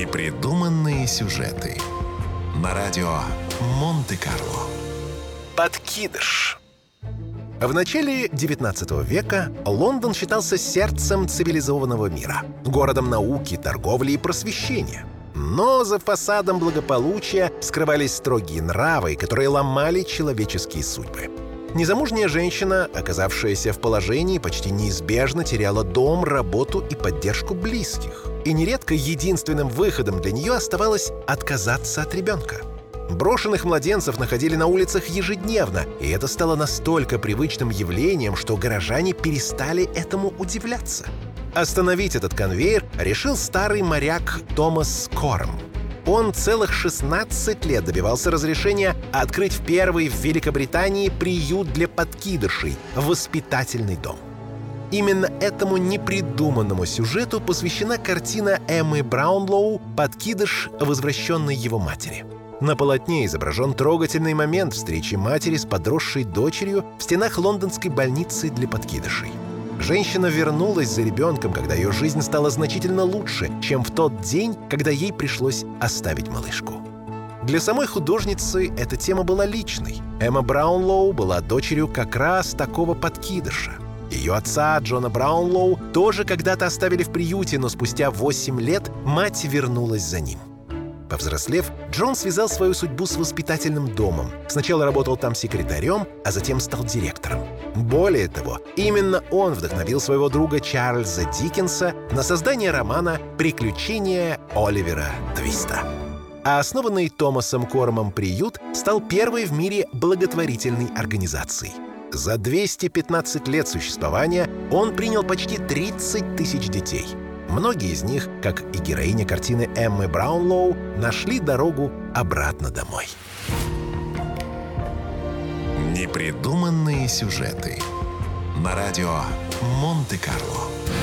Непридуманные сюжеты на радио Монте-Карло. Подкидыш. В начале XIX века Лондон считался сердцем цивилизованного мира, городом науки, торговли и просвещения. Но за фасадом благополучия скрывались строгие нравы, которые ломали человеческие судьбы. Незамужняя женщина, оказавшаяся в положении, почти неизбежно теряла дом, работу и поддержку близких. И нередко единственным выходом для нее оставалось отказаться от ребенка. Брошенных младенцев находили на улицах ежедневно, и это стало настолько привычным явлением, что горожане перестали этому удивляться. Остановить этот конвейер решил старый моряк Томас Кором. Он целых 16 лет добивался разрешения открыть первый в Великобритании приют для подкидышей — воспитательный дом. Именно этому непридуманному сюжету посвящена картина Эммы Браунлоу «Подкидыш, возвращенный его матери». На полотне изображен трогательный момент встречи матери с подросшей дочерью в стенах лондонской больницы для подкидышей. Женщина вернулась за ребенком, когда ее жизнь стала значительно лучше, чем в тот день, когда ей пришлось оставить малышку. Для самой художницы эта тема была личной. Эмма Браунлоу была дочерью как раз такого подкидыша. Ее отца, Джона Браунлоу, тоже когда-то оставили в приюте, но спустя 8 лет мать вернулась за ним. Повзрослев, Джон связал свою судьбу с воспитательным домом. Сначала работал там секретарем, а затем стал директором. Более того, именно он вдохновил своего друга Чарльза Диккенса на создание романа «Приключения Оливера Твиста». А основанный Томасом Коромом приют стал первой в мире благотворительной организацией. За 215 лет существования он принял почти 30 тысяч детей. Многие из них, как и героиня картины Эммы Браунлоу, нашли дорогу обратно домой. Непридуманные сюжеты на радио Монте-Карло.